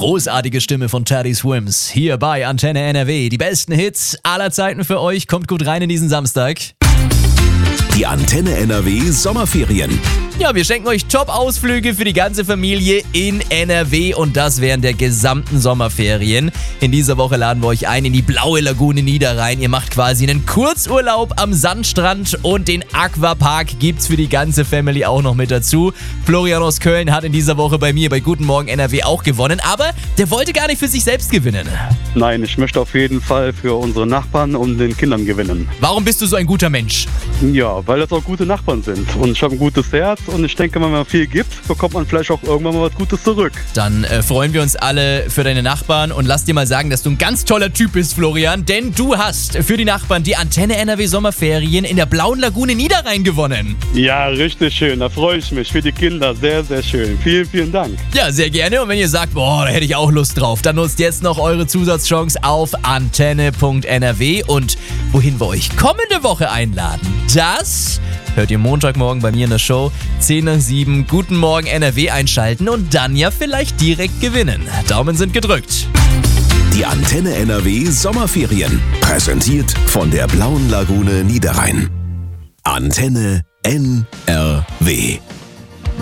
großartige Stimme von Teddy Swims hier bei Antenne NRW. Die besten Hits aller Zeiten für euch. Kommt gut rein in diesen Samstag. Die Antenne NRW Sommerferien. Ja, wir schenken euch Top-Ausflüge für die ganze Familie in NRW und das während der gesamten Sommerferien. In dieser Woche laden wir euch ein in die Blaue Lagune Niederrhein. Ihr macht quasi einen Kurzurlaub am Sandstrand und den Aquapark gibt's für die ganze Family auch noch mit dazu. Florian aus Köln hat in dieser Woche bei mir bei Guten Morgen NRW auch gewonnen, aber der wollte gar nicht für sich selbst gewinnen. Nein, ich möchte auf jeden Fall für unsere Nachbarn und den Kindern gewinnen. Warum bist du so ein guter Mensch? Ja, weil das auch gute Nachbarn sind. Und ich habe ein gutes Herz und ich denke, wenn man viel gibt, bekommt man vielleicht auch irgendwann mal was Gutes zurück. Dann freuen wir uns alle für deine Nachbarn und lass dir mal sagen, dass du ein ganz toller Typ bist, Florian, denn du hast für die Nachbarn die Antenne NRW Sommerferien in der Blauen Lagune Niederrhein gewonnen. Ja, richtig schön, da freue ich mich. Für die Kinder sehr, sehr schön. Vielen, vielen Dank. Ja, sehr gerne. Und wenn ihr sagt, boah, da hätte ich auch Lust drauf, dann nutzt jetzt noch eure Zusatzchance auf antenne.nrw und wohin wir euch kommende Woche einladen, das hört ihr Montagmorgen bei mir in der Show. 6:50, Guten Morgen NRW einschalten und dann ja vielleicht direkt gewinnen. Daumen sind gedrückt. Die Antenne NRW Sommerferien. Präsentiert von der Blauen Lagune Niederrhein. Antenne NRW.